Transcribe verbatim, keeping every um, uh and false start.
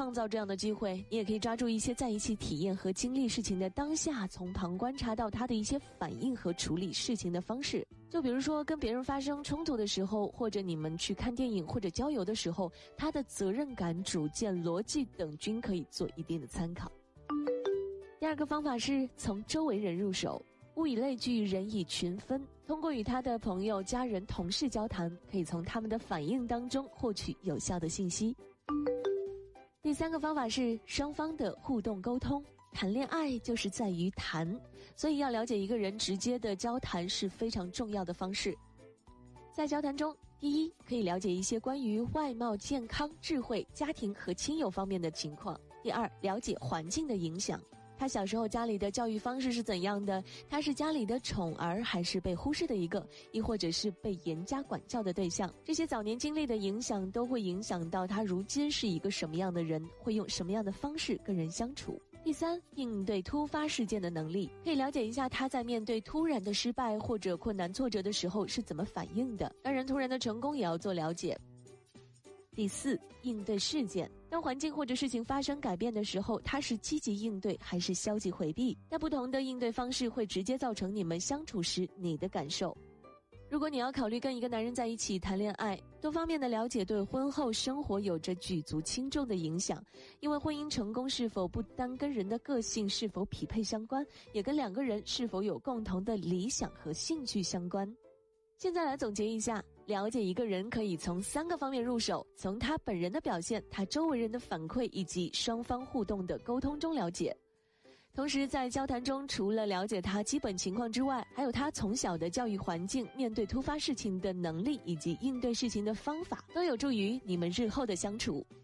创造这样的机会，你也可以抓住一些在一起体验和经历事情的当下，从旁观察到他的一些反应和处理事情的方式。就比如说跟别人发生冲突的时候，或者你们去看电影或者郊游的时候，他的责任感、主见、逻辑等均可以做一定的参考。第二个方法是从周围人入手。物以类聚，人以群分。通过与他的朋友、家人、同事交谈，可以从他们的反应当中获取有效的信息。第三个方法是双方的互动沟通。谈恋爱就是在于谈，所以要了解一个人，直接的交谈是非常重要的方式。在交谈中，第一，可以了解一些关于外貌、健康、智慧、家庭和亲友方面的情况。第二，了解环境的影响。他小时候家里的教育方式是怎样的？他是家里的宠儿，还是被忽视的一个，亦或者是被严加管教的对象？这些早年经历的影响都会影响到他如今是一个什么样的人，会用什么样的方式跟人相处。第三，应对突发事件的能力，可以了解一下他在面对突然的失败或者困难挫折的时候是怎么反应的。当然，突然的成功也要做了解。第四，应对事件。当环境或者事情发生改变的时候，他是积极应对还是消极回避？那不同的应对方式会直接造成你们相处时你的感受。如果你要考虑跟一个男人在一起谈恋爱，多方面的了解对婚后生活有着举足轻重的影响，因为婚姻成功是否不单跟人的个性是否匹配相关，也跟两个人是否有共同的理想和兴趣相关。现在来总结一下，了解一个人可以从三个方面入手，从他本人的表现、他周围人的反馈以及双方互动的沟通中了解。同时在交谈中，除了了解他基本情况之外，还有他从小的教育环境、面对突发事情的能力以及应对事情的方法，都有助于你们日后的相处。